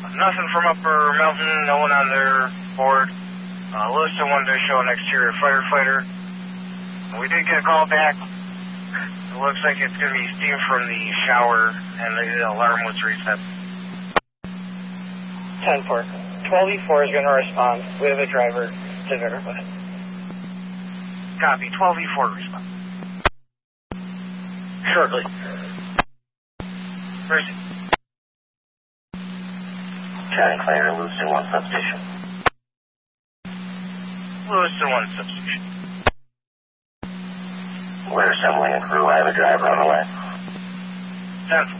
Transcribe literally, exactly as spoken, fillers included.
nothing from Upper Mountain, no one on their board. Uh, Lewiston wanted to show an exterior firefighter. We did get a call back. It looks like it's going to be steam from the shower, and the alarm was reset. ten four. twelve E four is going to respond with a driver to verify. Copy. twelve E four respond. Shortly. Where is it? County Clear, Lewiston one substation. Lewiston one substation. We're assembling a crew. I have a driver on the way. ten four.